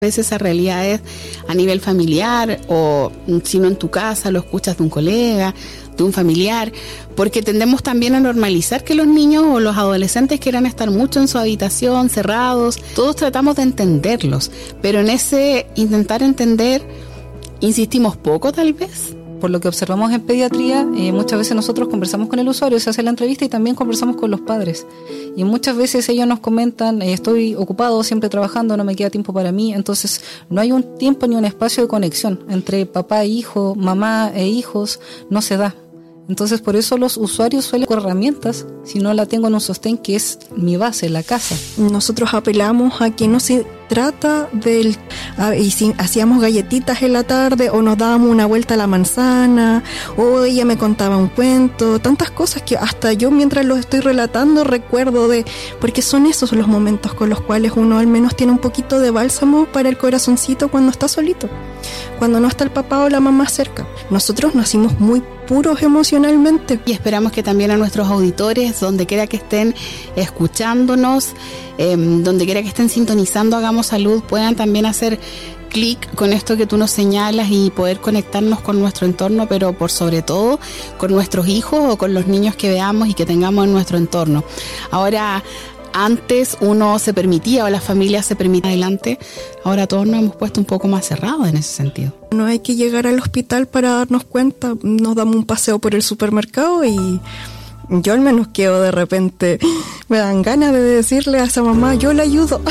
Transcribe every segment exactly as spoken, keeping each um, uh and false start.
A veces esa realidad es a nivel familiar o si no en tu casa, lo escuchas de un colega, de un familiar, porque tendemos también a normalizar que los niños o los adolescentes quieran estar mucho en su habitación, cerrados. Todos tratamos de entenderlos, pero en ese intentar entender insistimos poco tal vez. Por lo que observamos en pediatría, eh, muchas veces nosotros conversamos con el usuario, se hace la entrevista y también conversamos con los padres. Y muchas veces ellos nos comentan, eh, estoy ocupado, siempre trabajando, no me queda tiempo para mí. Entonces no hay un tiempo ni un espacio de conexión entre papá e hijo, mamá e hijos, no se da. Entonces por eso los usuarios suelen con herramientas, si no la tengo en un sostén que es mi base, la casa. Nosotros apelamos a que no se trata del... A, y si hacíamos galletitas en la tarde o nos dábamos una vuelta a la manzana o ella me contaba un cuento, tantas cosas que hasta yo mientras los estoy relatando recuerdo de... Porque son esos los momentos con los cuales uno al menos tiene un poquito de bálsamo para el corazoncito cuando está solito, cuando no está el papá o la mamá cerca. Nosotros nacimos muy puros emocionalmente. Y esperamos que también a nuestros auditores, donde quiera que estén escuchándonos, eh, donde quiera que estén sintonizando Hagamos Salud, puedan también hacer clic con esto que tú nos señalas y poder conectarnos con nuestro entorno, pero por sobre todo con nuestros hijos o con los niños que veamos y que tengamos en nuestro entorno. Ahora, antes uno se permitía o la familia se permitía adelante, ahora todos nos hemos puesto un poco más cerrados en ese sentido. No hay que llegar al hospital para darnos cuenta, nos damos un paseo por el supermercado y yo al menos quedo de repente, me dan ganas de decirle a esa mamá, yo la ayudo,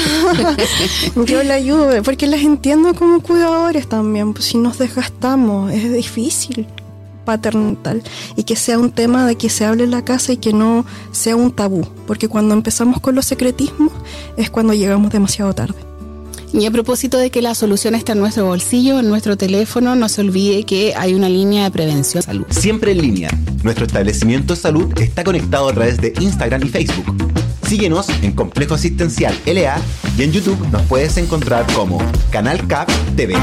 yo la ayudo, porque las entiendo como cuidadores también, pues si nos desgastamos, es difícil paternatal y que sea un tema de que se hable en la casa y que no sea un tabú, porque cuando empezamos con los secretismos es cuando llegamos demasiado tarde. Y a propósito de que la solución está en nuestro bolsillo, en nuestro teléfono, no se olvide que hay una línea de prevención de salud. Siempre en línea. Nuestro establecimiento de salud está conectado a través de Instagram y Facebook. Síguenos en Complejo Asistencial L A y en YouTube nos puedes encontrar como Canal C A P T V.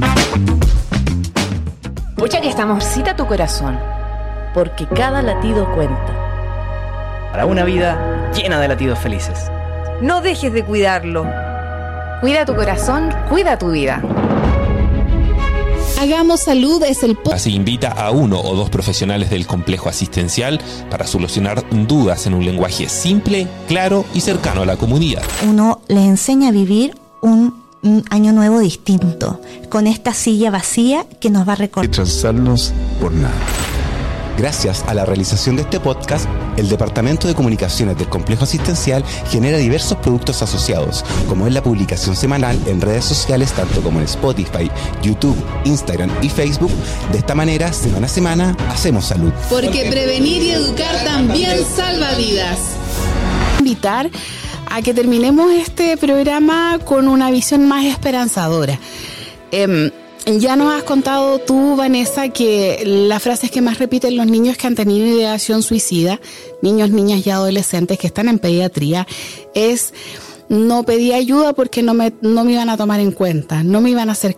Pucha que está amorcita tu corazón, porque cada latido cuenta. Para una vida llena de latidos felices. No dejes de cuidarlo. Cuida tu corazón, cuida tu vida. Hagamos Salud es el podcast. Se invita a uno o dos profesionales del complejo asistencial para solucionar dudas en un lenguaje simple, claro y cercano a la comunidad. Uno les enseña a vivir un, un año nuevo distinto, con esta silla vacía que nos va a recordar. Retrasarnos por nada. Gracias a la realización de este podcast, el Departamento de Comunicaciones del Complejo Asistencial genera diversos productos asociados, como es la publicación semanal en redes sociales, tanto como en Spotify, YouTube, Instagram y Facebook. De esta manera, semana a semana, hacemos salud. Porque prevenir y educar también salva vidas. Invitar a que terminemos este programa con una visión más esperanzadora. Eh, Ya nos has contado tú, Vanessa, que las frases que más repiten los niños que han tenido ideación suicida, niños, niñas y adolescentes que están en pediatría, es: no pedí ayuda porque no me, no me iban a tomar en cuenta, no me iban a hacer